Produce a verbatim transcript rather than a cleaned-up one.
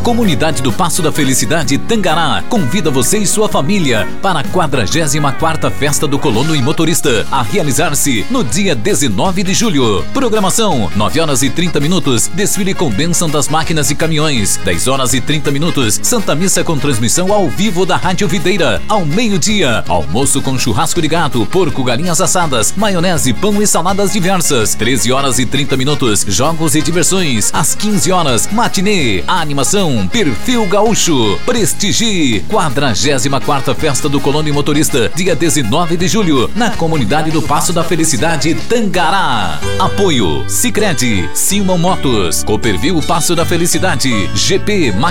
Comunidade do Passo da Felicidade Tangará convida você e sua família para a quadragésima quarta Festa do Colono e Motorista, a realizar-se no dia dezenove de julho. Programação: nove horas e trinta minutos, desfile com bênção das máquinas e caminhões. dez horas e trinta minutos, Santa Missa com transmissão ao vivo da Rádio Videira. Ao meio-dia, almoço com churrasco de gato, porco, galinhas assadas, maionese, pão e saladas diversas. treze horas e trinta minutos, jogos e diversões. Às quinze horas, matinê, animação, Perfil Gaúcho. Prestigie quadragésima quarta Festa do Colono e Motorista, dia dezenove de julho, na Comunidade do Passo da Felicidade Tangará. Apoio: Sicredi, Simon Motos, Cooperville Passo da Felicidade, G P